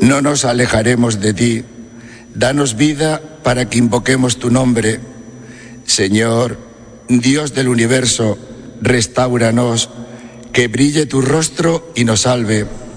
no nos alejaremos de ti. Danos vida para que invoquemos tu nombre. Señor, Dios del universo, restáuranos, que brille tu rostro y nos salve.